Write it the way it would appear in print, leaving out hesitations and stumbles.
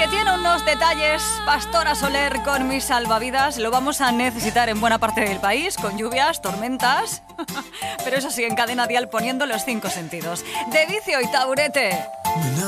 que tiene unos detalles, Pastora Soler con mis salvavidas. Lo vamos a necesitar en buena parte del país, con lluvias, tormentas. Pero eso sí, en Cadena Dial poniendo los 5 sentidos. De Vicio y Taburete.